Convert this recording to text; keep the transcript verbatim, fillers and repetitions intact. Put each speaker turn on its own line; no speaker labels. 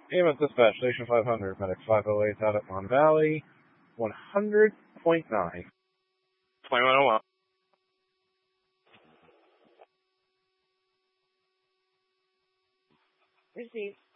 E M S Dispatch, Station five hundred, Medic five oh eight out at Mon Valley, one hundred point nine.
twenty-one oh one.
Received.